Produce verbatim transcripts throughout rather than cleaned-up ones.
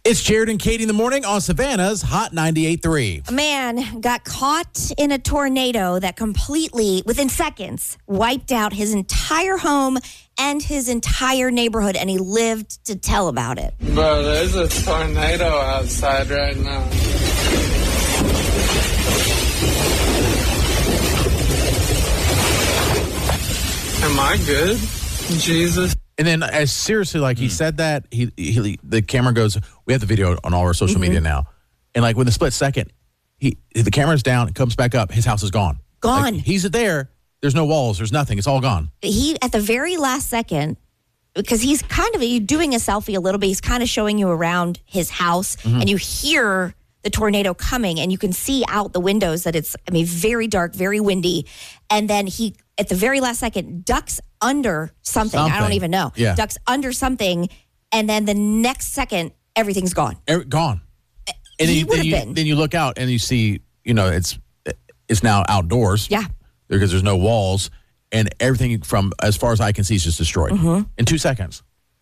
It's Jared and Katie in the morning on Savannah's Hot ninety-eight point three. A man got caught in a tornado that completely, within seconds, wiped out his entire home and his entire neighborhood, and he lived to tell about it. Bro, there's a tornado outside right now. Am I good? Jesus. And then, as seriously, like, he said that, he, he the camera goes, we have the video on all our social mm-hmm. media now. And, like, with a split second, he the camera's down, it comes back up, his house is gone. Gone. Like, he's there, there's no walls, there's nothing, it's all gone. He, at the very last second, because he's kind of he's doing a selfie a little bit, he's kind of showing you around his house, mm-hmm. and you hear the tornado coming, and you can see out the windows that it's, I mean, very dark, very windy. And then he, at the very last second, ducks under something. something. I don't even know. Yeah. Ducks under something, and then the next second, everything's gone. Er, gone. And he then, would then, have you, been. then you look out and you see, you know, it's it's now outdoors. Yeah. Because there's no walls, and everything from, as far as I can see, is just destroyed mm-hmm. in two seconds.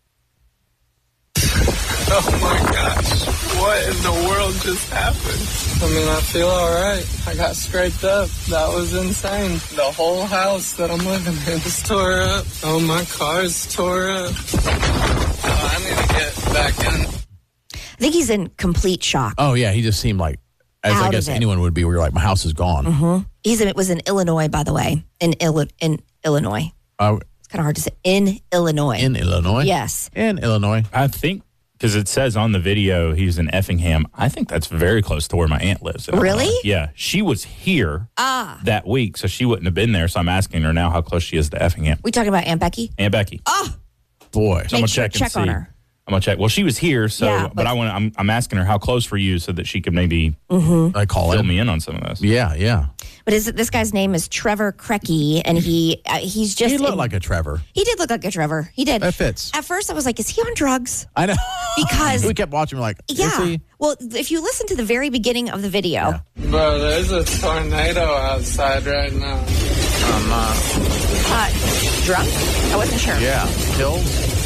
Oh my gosh. What in the world just happened? I mean, I feel all right. I got scraped up. That was insane. The whole house that I'm living in is tore up. Oh, my car's tore up. Oh, I need to get back in. I think he's in complete shock. Oh, yeah. He just seemed like, as Out I guess anyone would be, where you're like, my house is gone. Mm-hmm. He's in, it was in Illinois, by the way. In, Illi- in Illinois. Uh, it's kind of hard to say. In Illinois. In Illinois? Yes. In Illinois. I think, because it says on the video he's in Effingham, I think that's very close to where my aunt lives. Really? Yeah. She was here ah. that week, so she wouldn't have been there. So I'm asking her now how close she is to Effingham. We talking about Aunt Becky? Aunt Becky. Oh. Boy. So I'm Make going to sure check and check see. on her. I'm gonna check. Well, she was here, so Yeah, but, but I want. I'm, I'm asking her how close were you, so that she could maybe mm-hmm. I call fill him. me in on some of this. Yeah, yeah. But is it, this guy's name is Trevor Crecky, and he uh, he's just He looked in, like a Trevor. He did look like a Trevor. He did. That fits. At first, I was like, is he on drugs? I know. Because we kept watching, we're like, is yeah. he? Well, if you listen to the very beginning of the video, Yeah. Bro, there's a tornado outside right now. I'm not. uh, drunk? I wasn't sure. Yeah. Hills.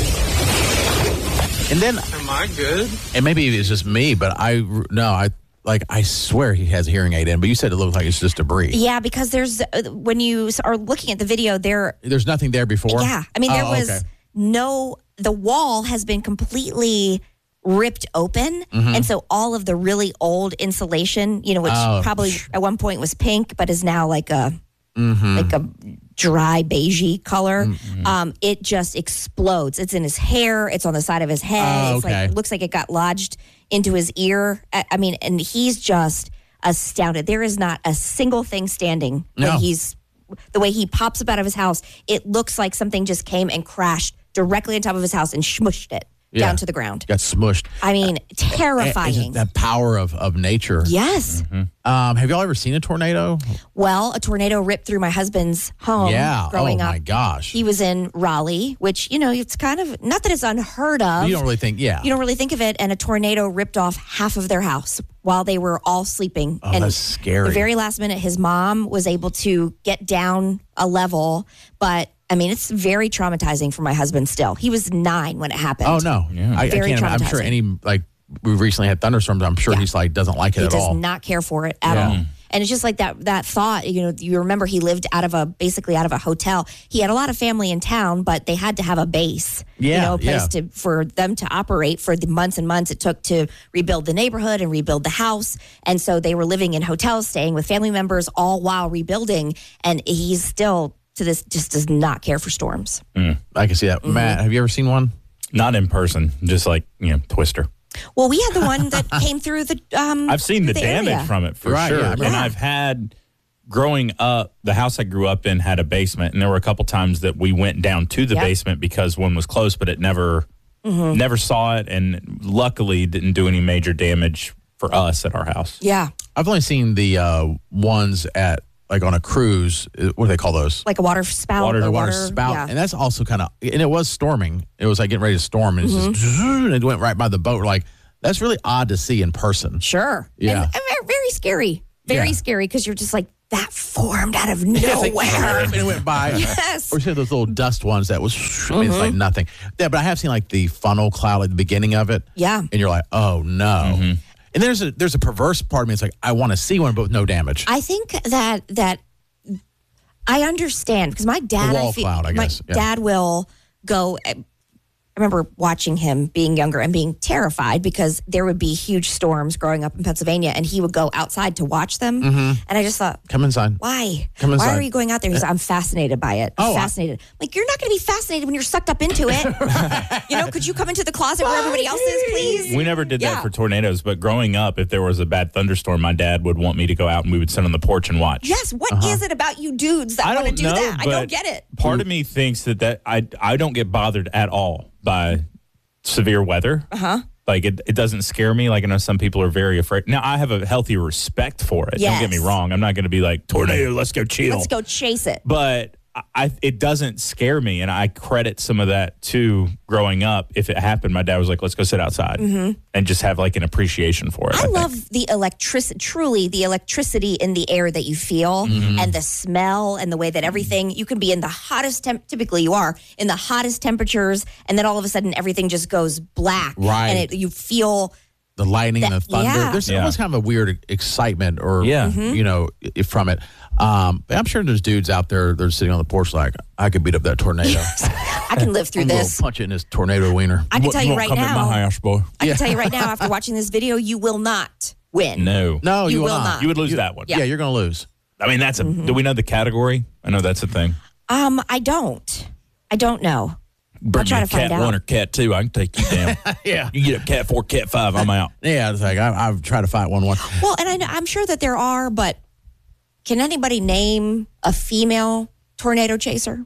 And then, Am I good? and maybe it's just me, but I, no, I, like, I swear he has a hearing aid in, but you said it looked like it's just debris. Yeah, because there's, uh, when you are looking at the video, there, There's nothing there before? yeah. I mean, there Oh, was okay. no, the wall has been completely ripped open. Mm-hmm. And so all of the really old insulation, you know, which Oh. probably at one point was pink, but is now like a, Mm-hmm. like a dry beigey color. Mm-hmm. Um, it just explodes. It's in his hair. It's on the side of his head. Oh, It's like, okay. it looks like it got lodged into his ear. I, I mean, and he's just astounded. There is not a single thing standing No. when he's, the way he pops up out of his house, it looks like something just came and crashed directly on top of his house and smushed it Yeah. down to the ground. Got smushed. I mean, And terrifying. just that power of, of nature. Yes. Um, have y'all ever seen a tornado? Well, a tornado ripped through my husband's home yeah. growing oh, up. my gosh. He was in Raleigh, which, you know, it's kind of, not that it's unheard of. you don't really think, yeah. You don't really think of it, and a tornado ripped off half of their house while they were all sleeping. Oh, and that's scary. the very last minute, his mom was able to get down a level, but I mean, it's very traumatizing for my husband still. He was nine when it happened. Oh, no. Yeah. I, I Very can't imagine. I'm sure traumatizing. any, like, we've recently had thunderstorms. I'm sure Yeah. he's like, doesn't like it He at does all. not care for it at Yeah. all. And it's just like that that thought, you know, you remember he lived out of a, basically out of a hotel. He had a lot of family in town, but they had to have a base, Yeah, you know, a place yeah. to, for them to operate for the months and months it took to rebuild the neighborhood and rebuild the house. And so they were living in hotels, staying with family members, all while rebuilding. And he's still, to this, just does not care for storms. I can see that. Mm-hmm. Matt, have you ever seen one? Not in person, just like, you know, Twister. Well, we had the one that came through the um I've seen the, the damage area. from it for Right, sure. yeah, I and remember. I've had, growing up, the house I grew up in had a basement, and there were a couple times that we went down to the Yep. basement because one was close, but it never, Mm-hmm. never saw it, and luckily didn't do any major damage for us at our house. Yeah, I've only seen the uh, ones at, like, on a cruise. Uh, What do they call those? like a water spout. Water- or A water water spout. Yeah. And that's also kind of, and it was storming. It was like getting ready to storm, and it's Mm-hmm. just, and it went right by the boat. We're like, that's really odd to see in person. Sure. Yeah. And, and very, very scary. Very Yeah. scary because you're just like, that formed out of It's like, nowhere. and it went by. Yes. Or you see those little dust ones that was, mm-hmm. it's like nothing. Yeah, but I have seen like the funnel cloud, like the beginning of it. Yeah. And you're like, oh no. Mm-hmm. And there's a there's a perverse part of me. It's like, I want to see one, but with no damage. I think that that I understand because my dad, The wall I feel, cloud, I my guess, yeah. dad will go. I remember watching him being younger and being terrified because there would be huge storms growing up in Pennsylvania, and he would go outside to watch them. Mm-hmm. And I just thought, Come inside. why? Come Why inside. are you going out there? He's like, I'm fascinated by it. Oh, I- fascinated. Like, you're not going to be fascinated when you're sucked up into it. You know, could you come into the closet where everybody else is, please? We never did Yeah. that for tornadoes, but growing up, if there was a bad thunderstorm, my dad would want me to go out and we would sit on the porch and watch. Yes. What is it about you dudes that I want to don't do know, that? I but don't get it. Part of me thinks that, that I I don't get bothered at all by severe weather. Uh-huh. Like it, it doesn't scare me. Like I know some people are very afraid. Now I have a healthy respect for it. Yes. Don't get me wrong. I'm not going to be like tornado. Let's go chill. Let's go chase it. But I, it doesn't scare me, and I credit some of that to growing up. If it happened, my dad was like, "Let's go sit outside and just have like an appreciation for it." I, I think. love the electricity, truly the electricity in the air that you feel Mm-hmm. and the smell and the way that everything, you can be in the hottest, temp- typically you are, in the hottest temperatures, and then all of a sudden everything just goes black. Right. And it, you feel, The lightning and the That- thunder. yeah. There's Yeah. almost kind of a weird excitement or, Yeah. you know, i- from it. Um, but I'm sure there's dudes out there that are sitting on the porch like, I could beat up that tornado. I can live through I'm gonna this. punch it in this tornado wiener. I can tell you won't right come in now, my house, boy. I can tell you right now, after watching this video, you will not win. No, No, you, You will will not. not. you would lose that one. Yeah. you're going to lose. I mean, that's a. Do we know the category? I know that's a thing. Um, I don't. I don't know. Bring try me to find cat out. one or cat two. I can take you down. Yeah. You get up cat four, cat five. I'm out. Yeah, it's like I, I've tried to fight one one. Well, and I know, I'm sure that there are, but can anybody name a female tornado chaser?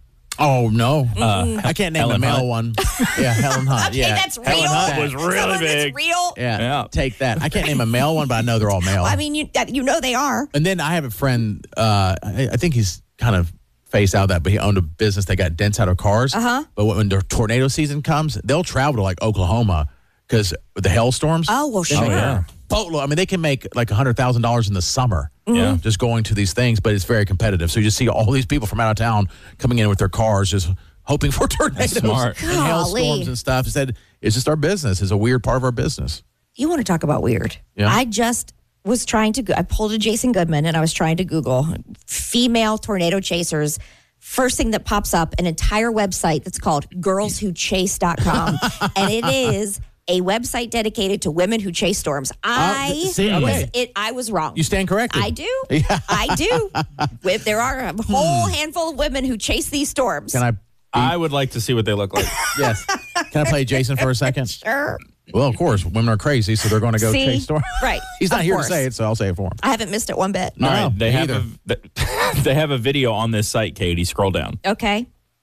Oh no, uh, I can't name Helen a male Hunt. one. Yeah, Helen Hunt. Okay, yeah, that's real. Helen Hunt was Someone really that's big. real. yeah, Yeah. Take that. I can't name a male one, but I know they're all male. I mean, you that, you know they are. And then I have a friend. Uh, I, I think he's kind of phased out of that, but he owned a business that got dents out of cars. Uh-huh. But when the tornado season comes, they'll travel to like Oklahoma because with the hailstorms. Oh, well, they sure. make Oh, yeah. boatload. I mean, they can make like a hundred thousand dollars in the summer. Yeah. Just going to these things, but it's very competitive. So you just see all these people from out of town coming in with their cars, just hoping for tornadoes smart. and hailstorms Golly. and stuff. It said it's just our business. It's a weird part of our business. You want to talk about weird? Yeah. I just was trying to. go- I pulled a Jason Goodman and I was trying to Google female tornado chasers. First thing that pops up, an entire website that's called girls who chase dot com. And it is a website dedicated to women who chase storms. I th- see, was okay. it. I was wrong. You stand corrected. I do. I do. With, there are a whole handful of women who chase these storms. Can I? I would like to see what they look like. Yes. Can I play Jason for a second? Sure. Well, of course, women are crazy, so they're going to go See? chase storms. Right. He's not Of here course. to say it, so I'll say it for him. I haven't missed it one bit. No, All right, they me have either. a they have a video on this site, Katie. Scroll down. Okay.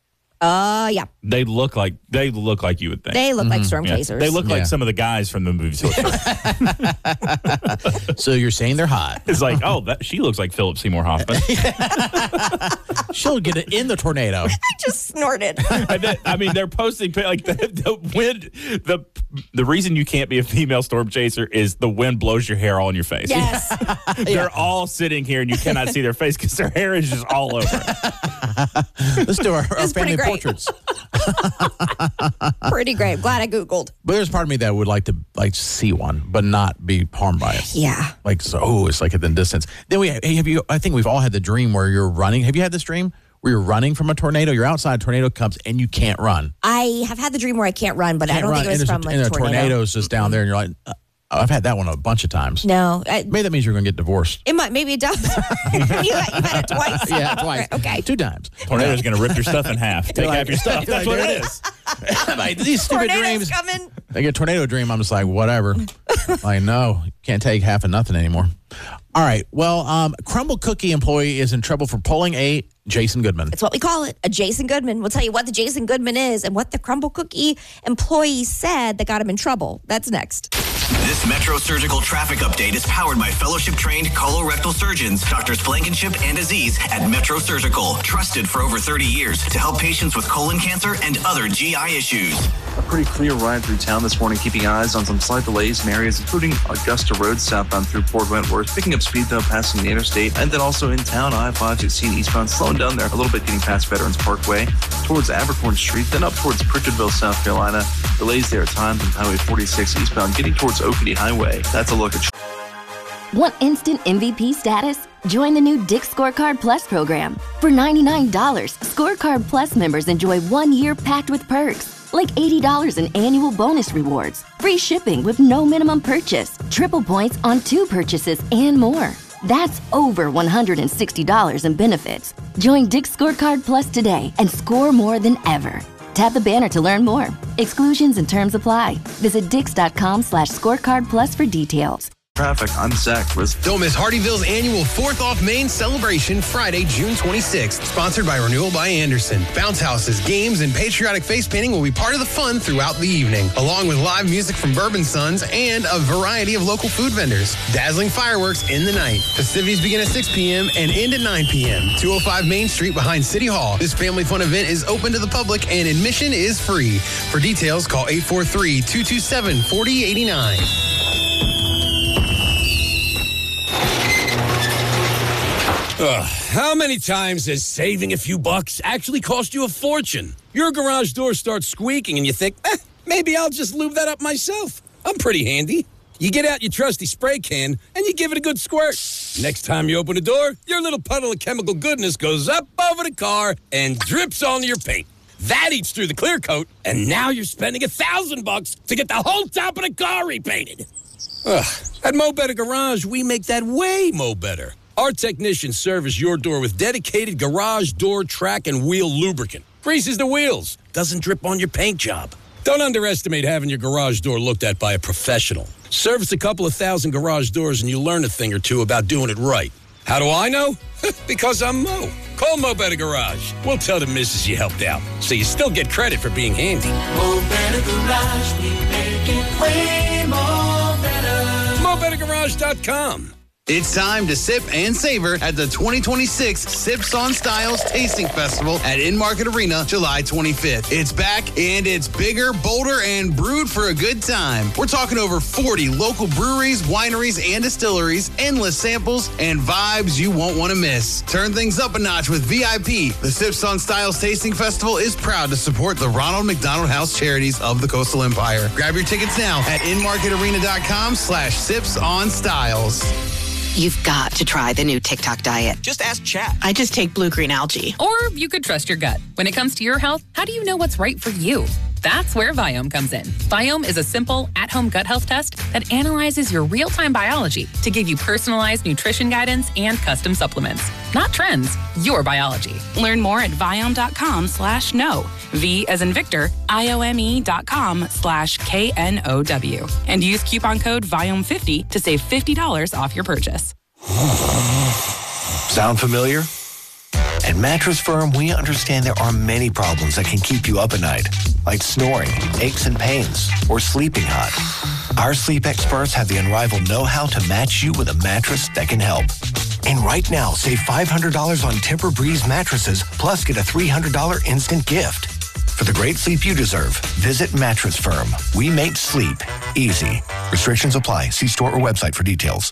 Uh, yeah. They look like they look like you would think. They look like storm Yeah. chasers. They look Yeah. like some of the guys from the movie. So you're saying they're hot. It's like, oh, that, she looks like Philip Seymour Hoffman. She'll get it in the tornado. I just snorted. And then, I mean, they're posting like the, the wind. The the reason you can't be a female storm chaser is the wind blows your hair all in your face. Yes. They're all sitting here and you cannot see their face because their hair is just all over. Let's do our, our It's pretty family great. portraits. Pretty great. Glad I Googled. But there's part of me that would like to like see one, but not be harmed by it. Yeah. Like so, oh, it's like at the distance. Then we hey, have you. I think we've all had the dream where you're running. Have you had this dream where you're running from a tornado? You're outside, tornado comes, and you can't run. I have had the dream where I can't run, but I Can't don't run, think it was and from there's a, and a tornado. tornado's just down there, and you're like, uh, I've had that one a bunch of times. No. I, Maybe that means you're going to get divorced. it might, maybe it does. you, you've had it twice. Yeah, twice. Okay. Two times. Tornado's going to rip your stuff in half. Take like- half your stuff. That's what it is. Like, these stupid Tornado's dreams. coming. I get a tornado dream. I'm just like, whatever. Like, no, can't take half of nothing anymore. All right. Well, um, Crumble Cookie employee is in trouble for pulling a Jason Goodman. It's what we call it, a Jason Goodman. We'll tell you what the Jason Goodman is and what the Crumble Cookie employee said that got him in trouble. That's next. This Metro Surgical traffic update is powered by fellowship-trained colorectal surgeons, Doctors Blankenship and Aziz at Metro Surgical, trusted for over thirty years to help patients with colon cancer and other G I issues. A pretty clear ride through town this morning, keeping eyes on some slight delays in areas including Augusta Road southbound through Port Wentworth, picking up speed though passing the interstate, and then also in town I five sixteen eastbound, slowing down there a little bit getting past Veterans Parkway towards Abercorn Street, then up towards Pritchardville, South Carolina. Delays there at times on Highway forty-six eastbound getting towards Oakland Highway. That's a look at. Want instant M V P status? Join the new Dick's Scorecard Plus program. For ninety-nine dollars, Scorecard Plus members enjoy one year packed with perks, like eighty dollars in annual bonus rewards, free shipping with no minimum purchase, triple points on two purchases, and more. That's over one hundred sixty dollars in benefits. Join Dick's Scorecard Plus today and score more than ever. Tap the banner to learn more. Exclusions and terms apply. Visit dix.com slash scorecard plus for details. Traffic, I'm Zach with. Don't miss Hardyville's annual fourth Off Main celebration Friday, June twenty-sixth. Sponsored by Renewal by Anderson. Bounce houses, games, and patriotic face painting will be part of the fun throughout the evening, along with live music from Bourbon Sons and a variety of local food vendors. Dazzling fireworks in the night. Festivities begin at six p.m. and end at nine p.m. two oh five Main Street behind City Hall. This family fun event is open to the public and admission is free. For details, call eight four three, two two seven, four oh eight nine. Ugh, how many times has saving a few bucks actually cost you a fortune? Your garage door starts squeaking and you think, eh, maybe I'll just lube that up myself. I'm pretty handy. You get out your trusty spray can and you give it a good squirt. Next time you open the door, your little puddle of chemical goodness goes up over the car and drips onto your paint. That eats through the clear coat, and now you're spending a thousand bucks to get the whole top of the car repainted. Ugh, at Mo Better Garage, we make that way mo better. Our technicians service your door with dedicated garage door track and wheel lubricant. Greases the wheels, doesn't drip on your paint job. Don't underestimate having your garage door looked at by a professional. Service a couple of thousand garage doors and you'll learn a thing or two about doing it right. How do I know? Because I'm Mo. Call Mo Better Garage. We'll tell the missus you helped out, so you still get credit for being handy. Mo Better Garage, we make it way more better. Mo Better Garage dot com. It's time to sip and savor at the twenty twenty-six Sips on Styles Tasting Festival at In-Market Arena, July twenty-fifth. It's back, and it's bigger, bolder, and brewed for a good time. We're talking over forty local breweries, wineries, and distilleries, endless samples, and vibes you won't want to miss. Turn things up a notch with V I P. The Sips on Styles Tasting Festival is proud to support the Ronald McDonald House Charities of the Coastal Empire. Grab your tickets now at inmarketarena.com slash sips on styles. You've got to try the new TikTok diet. Just ask Chat. I just take blue-green algae. Or you could trust your gut. When it comes to your health, how do you know what's right for you? That's where Viome comes in. Viome is a simple, at-home gut health test that analyzes your real-time biology to give you personalized nutrition guidance and custom supplements. Not trends, your biology. Learn more at Viome.com slash no. V as in Victor, I-O-M-E dot com slash K N O W. And use coupon code Viome fifty to save fifty dollars off your purchase. Sound familiar? At Mattress Firm, we understand there are many problems that can keep you up at night, like snoring, aches and pains, or sleeping hot. Our sleep experts have the unrivaled know-how to match you with a mattress that can help. And right now, save five hundred dollars on Tempur-Breeze mattresses, plus get a three hundred dollars instant gift. For the great sleep you deserve, visit Mattress Firm. We make sleep easy. Restrictions apply. See store or website for details.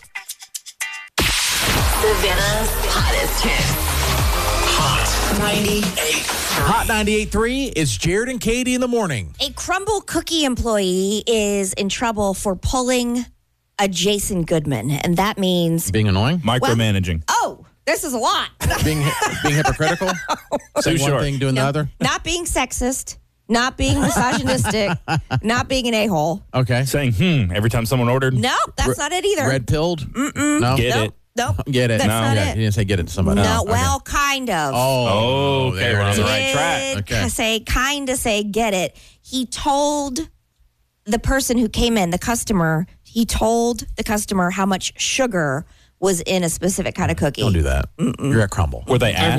Savannah's hottest hits. Hot ninety-eight. Hot ninety-eight point three is Jared and Katie in the morning. A Crumble Cookie employee is in trouble for pulling a Jason Goodman, and that means being annoying, micromanaging. Well, oh, this is a lot. being being hypocritical, saying one thing, doing no, the other. Not being sexist, not being misogynistic, not being an a-hole. Okay, saying hmm every time someone ordered. No, that's Re- not it either. Red pilled. Mm-mm. No, get nope. it. Nope. Get it. That's no, not yeah, it. you didn't say get it to somebody. No, okay. well, kind of. Oh, okay, we're on the right track. Okay. Say, kind of say, get it. He told the person who came in, the customer, he told the customer how much sugar was in a specific kind of cookie. Don't do that. Mm-mm. You're at Crumble. Were they asked?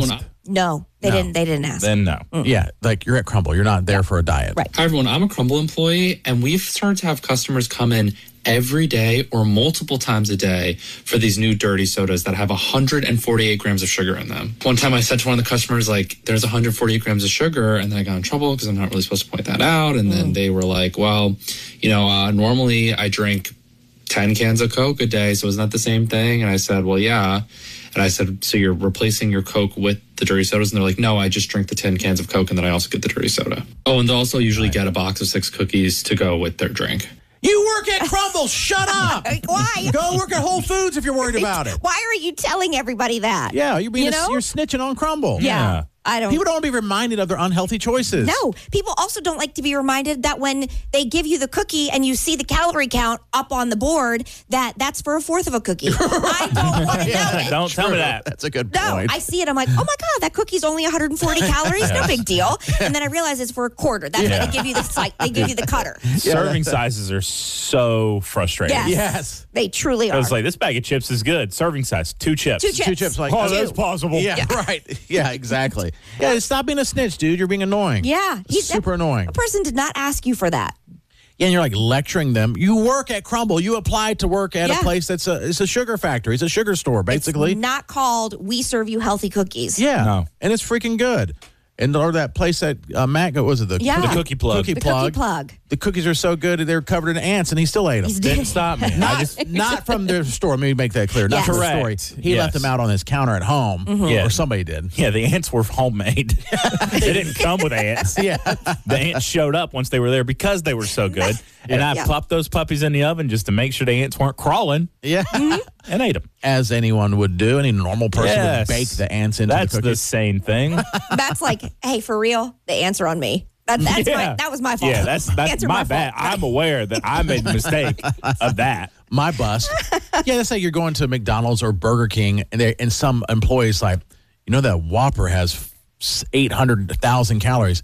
No, they No. didn't. They didn't ask. Then no. Yeah, like you're at Crumble. You're not there for a diet. Right. Hi, everyone. I'm a Crumble employee, and we've started to have customers come in every day or multiple times a day for these new dirty sodas that have one hundred forty-eight grams of sugar in them. One time I said to one of the customers, like, there's one hundred forty-eight grams of sugar, and then I got in trouble because I'm not really supposed to point that out. And then they were like, well, you know, uh, normally I drink ten cans of Coke a day, so isn't that the same thing? And I said, well, yeah. And I said, so you're replacing your Coke with the dirty sodas? And they're like, no, I just drink the ten cans of Coke, and then I also get the dirty soda. Oh, and they'll also usually get a box of six cookies to go with their drink. You work at Crumble. Shut up. Why? Go work at Whole Foods if you're worried about it. Why are you telling everybody that? Yeah, you're being You a- know? you're snitching on Crumble. Yeah. I don't. People don't want to be reminded of their unhealthy choices. No, people also don't like to be reminded that when they give you the cookie and you see the calorie count up on the board, that that's for a fourth of a cookie. I don't want to know it. Don't tell me that. That's a good No, point. I see it. I'm like, oh my God, that cookie's only one hundred forty calories. No big deal. And then I realize it's for a quarter. That's Yeah. why they give you the site. They give you the cutter. Serving sizes are so frustrating. Yes. Yes. They truly I are. was like, this bag of chips is good. Serving size, two chips. Two chips. Two chips. Like, Oh, two. that's possible. Yeah, right. Yeah, exactly. Yeah, stop being a snitch, dude. You're being annoying. Yeah, he's super annoying. A person did not ask you for that. Yeah, and you're like lecturing them. You work at Crumble. You applied to work at Yeah. a place that's a it's a sugar factory. It's a sugar store, basically. It's not called "We serve you healthy cookies." Yeah, No. and it's freaking good. And or that place that uh, Matt, what was it? The, Yeah. The cookie plug. Cookie The plug. cookie plug. The cookies are so good they're covered in ants, and he still ate them. He's Didn't did- stop me. I Not, just not from the store. Let me make that clear. Not Yes. from the Correct. store. He Yes. left them out on his counter at home, Yeah. or somebody did. Yeah, the ants were homemade. They didn't come with ants. Yeah. The ants showed up once they were there because they were so good. And I Yeah. popped those puppies in the oven just to make sure the ants weren't crawling Yeah. and ate them. As anyone would do. Any normal person Yes. would bake the ants into That's the the cookies. same thing. That's like, hey, for real, the ants are on me. That, that's Yeah. my, that was my fault. Yeah, that's that's Ants are my, my bad. fault. I'm aware that I made the mistake of that. My bust. Yeah, let's say you're going to McDonald's or Burger King, and they and some employees like, you know that Whopper has eight hundred thousand calories.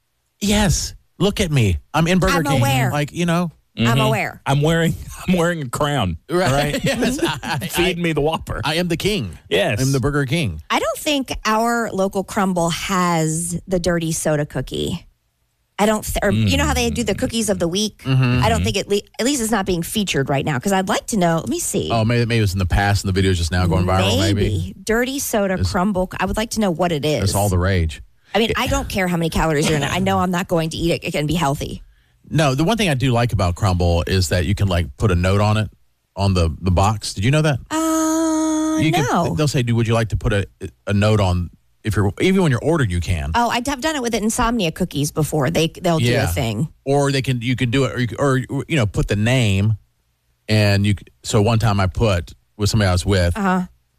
Yes, look at me. I'm in Burger I'm King. aware. Like, you know. I'm aware. I'm wearing I'm wearing a crown. Right. Right. Yes, I, Feed me the Whopper. I am the king. Yes. I'm the Burger King. I don't think our local Crumble has the dirty soda cookie. I don't, th- or you know how they do the cookies of the week? I don't think it, le- at least it's not being featured right now because I'd like to know. Let me see. Oh, maybe, maybe it was in the past and the video's just now going viral, maybe. Dirty soda crumble. I would like to know what it is. It's all the rage. I mean, I don't care how many calories are in it. I know I'm not going to eat it. It can be healthy. No, the one thing I do like about Crumble is that you can like put a note on it on the, the box. Did you know that? Uh, you no. Can, they'll say, "Do would you like to put a a note on if you're even when you're ordered, you can." Oh, I've done it with insomnia cookies before. They they'll do Yeah. a thing. Or they can you can do it or you, can- or you know put the name, and you. So one time I put with somebody I was with Uh huh.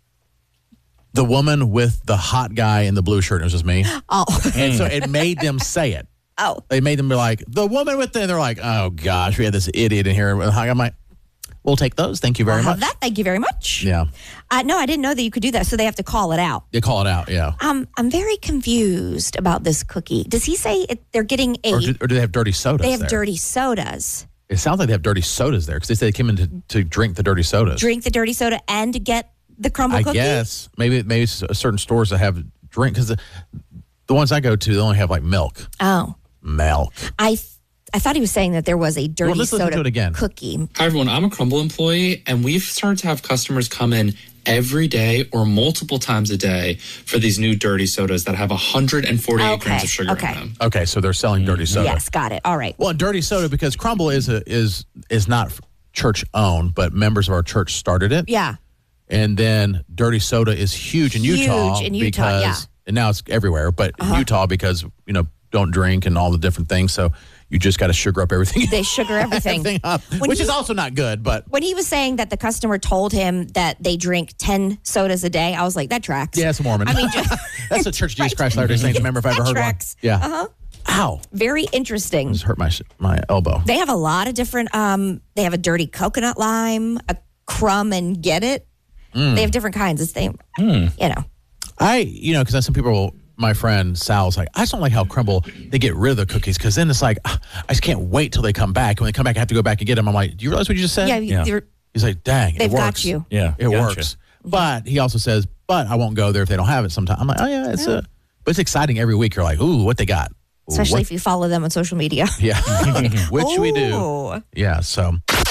the woman with the hot guy in the blue shirt. It was just me, Oh. and so it made them say it. Oh. They made them be like the woman with the. And they're like, "Oh gosh, we had this idiot in here." I'm like, "We'll take those. Thank you very I'll much." have that. Thank you very much. Yeah, Uh, no, I didn't know that you could do that. So they have to call it out. they call it out. Yeah. Um, I'm very confused about this cookie. Does he say it, they're getting a? Or do, or do they have dirty sodas? they have there? dirty sodas. It sounds like they have dirty sodas there because they say they came in to, to drink the dirty sodas. Drink the dirty soda and get the crumble I cookie. guess maybe maybe it's certain stores that have drink because the, the ones I go to they only have like milk. Oh, Milk. I I thought he was saying that there was a dirty Well, let's listen soda to it again. cookie. Hi, everyone. I'm a Crumble employee, and we've started to have customers come in every day or multiple times a day for these new dirty sodas that have one hundred forty-eight Okay, grams of sugar okay. in them. Okay, so they're selling dirty soda. Yes, got it. All right. Well, dirty soda because Crumble is a, is is not church owned, but members of our church started it. Yeah. And then dirty soda is huge in Huge Utah in Utah, because yeah. and now it's everywhere, but Uh-huh. in Utah because you know don't drink and all the different things, so you just got to sugar up everything. They sugar everything. everything up, When which he- is also not good. But When he was saying that the customer told him that they drink ten sodas a day, I was like, that tracks. yeah, it's a Mormon. I mean, just, that's a Church of Jesus Christ Latter-day Saints member if I ever that heard tracks. one. Yeah. Uh-huh. Ow! Very interesting. Just hurt my my elbow. They have a lot of different, um, they have a dirty coconut lime, a crumb and get it. Mm. They have different kinds. It's they, Mm. you know. I, you know, because some people, will, my friend Sal's like, I just don't like how Crumble, they get rid of the cookies because then it's like, ah, I just can't wait till they come back. When they come back, I have to go back and get them. I'm like, do you realize what you just said? Yeah, you- Yeah. you're- He's like, dang, They've it got works. you. Yeah, It gotcha. works. But he also says, but I won't go there if they don't have it sometime. I'm like, oh, yeah, it's a, But it's exciting every week. You're like, ooh, what they got? Ooh, Especially what? if you follow them on social media. Yeah, which we do. Ooh. Yeah, so.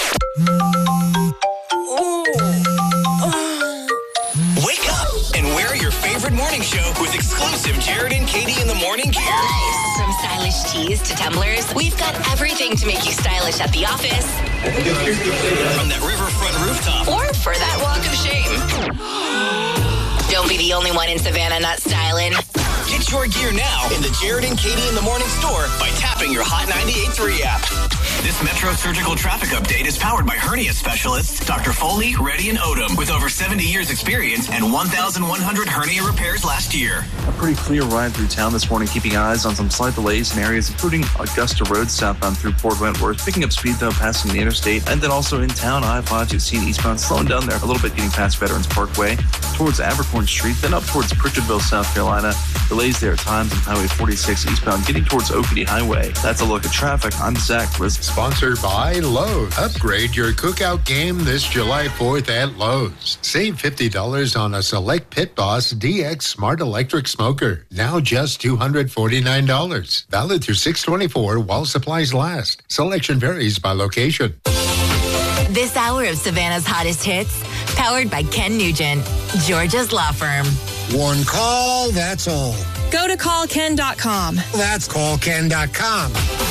Wake up and wear your favorite morning show with exclusive Jared and Katie in the morning gear. From stylish tees to tumblers, we've got everything to make you stylish at the office. From that riverfront rooftop. Or for that walk of shame. Don't be the only one in Savannah not styling. Get your gear now in the Jared and Katie in the Morning store by tapping your Hot ninety-eight point three app. This Metro Surgical Traffic Update is powered by hernia specialists Doctor Foley, Reddy, and Odom with over seventy years experience and one thousand one hundred hernia repairs last year. A pretty clear ride through town this morning, keeping eyes on some slight delays in areas including Augusta Road southbound through Port Wentworth, picking up speed though passing the interstate, and then also in town I five sixteen eastbound, slowing down there a little bit getting past Veterans Parkway towards Abercorn Street, then up towards Pritchardville, South Carolina. Delays there at times on Highway forty-six eastbound getting towards Oakity Highway. That's a look at traffic. I'm Zach Risks. Sponsored by Lowe's. Upgrade your cookout game this July fourth at Lowe's. Save fifty dollars on a select Pit Boss D X Smart Electric Smoker. Now just two hundred forty-nine dollars. Valid through six twenty-four while supplies last. Selection varies by location. This hour of Savannah's hottest hits, powered by Ken Nugent, Georgia's law firm. One call, that's all. Go to call ken dot com. That's call ken dot com.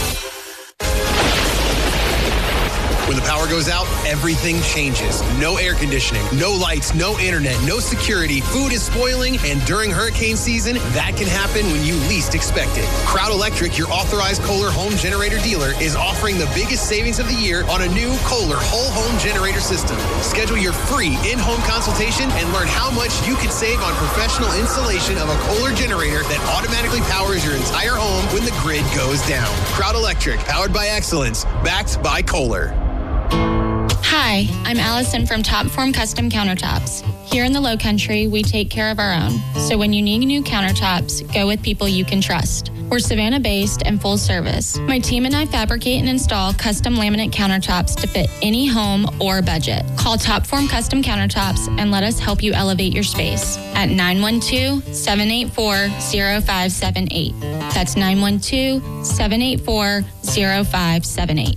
When the power goes out, everything changes. No air conditioning, no lights, no internet, no security. Food is spoiling, and during hurricane season, that can happen when you least expect it. Crowd Electric, your authorized Kohler home generator dealer, is offering the biggest savings of the year on a new Kohler whole home generator system. Schedule your free in-home consultation and learn how much you could save on professional installation of a Kohler generator that automatically powers your entire home when the grid goes down. Crowd Electric, powered by excellence, backed by Kohler. Hi, I'm Allison from Top Form Custom Countertops. Here in the Low Country, we take care of our own. So when you need new countertops, go with people you can trust. We're Savannah-based and full service. My team and I fabricate and install custom laminate countertops to fit any home or budget. Call Top Form Custom Countertops and let us help you elevate your space at nine one two, seven eight four, zero five seven eight. That's nine one two, seven eight four, zero five seven eight.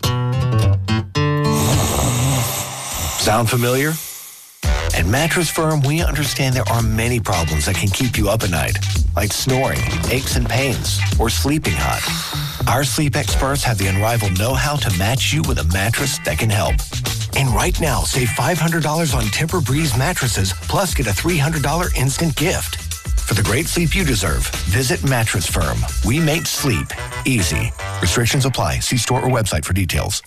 Sound familiar? At Mattress Firm, we understand there are many problems that can keep you up at night, like snoring, aches and pains, or sleeping hot. Our sleep experts have the unrivaled know-how to match you with a mattress that can help. And right now, save five hundred dollars on Tempur-Breeze mattresses, plus get a three hundred dollars instant gift. For the great sleep you deserve, visit Mattress Firm. We make sleep easy. Restrictions apply. See store or website for details.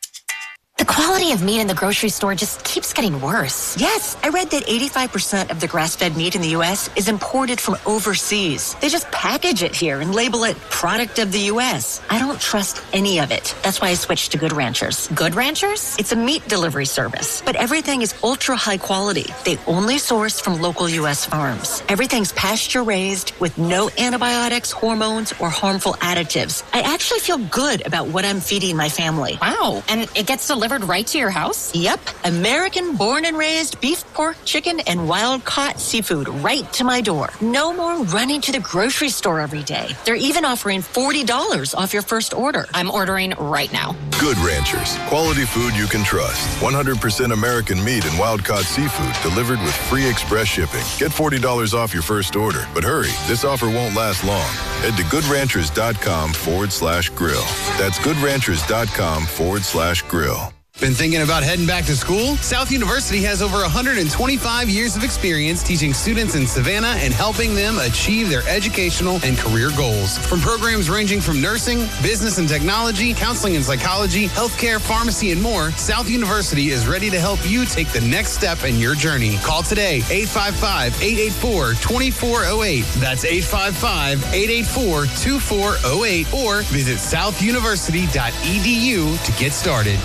The quality of meat in the grocery store just keeps getting worse. Yes, I read that eighty-five percent of the grass-fed meat in the U S is imported from overseas. They just package it here and label it product of the U S. I don't trust any of it. That's why I switched to Good Ranchers. Good Ranchers? It's a meat delivery service, but everything is ultra high quality. They only source from local U S farms. Everything's pasture-raised with no antibiotics, hormones, or harmful additives. I actually feel good about what I'm feeding my family. Wow, and it gets delivered right to your house? Yep. American born and raised beef, pork, chicken, and wild caught seafood right to my door. No more running to the grocery store every day. They're even offering forty dollars off your first order. I'm ordering right now. Good Ranchers. Quality food you can trust. one hundred percent American meat and wild caught seafood delivered with free express shipping. Get forty dollars off your first order. But hurry, this offer won't last long. Head to goodranchers.com forward slash grill. That's goodranchers.com forward slash grill. Been thinking about heading back to school? South University has over one hundred twenty-five years of experience teaching students in Savannah and helping them achieve their educational and career goals. From programs ranging from nursing, business and technology, counseling and psychology, healthcare, pharmacy, and more, South University is ready to help you take the next step in your journey. Call today, eight five five, eight eight four, two four zero eight. That's eight five five, eight eight four, two four zero eight, or visit south university dot e d u to get started.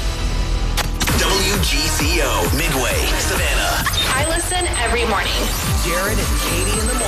W G C O, Midway, Savannah. I listen every morning. Jared and Katie in the morning.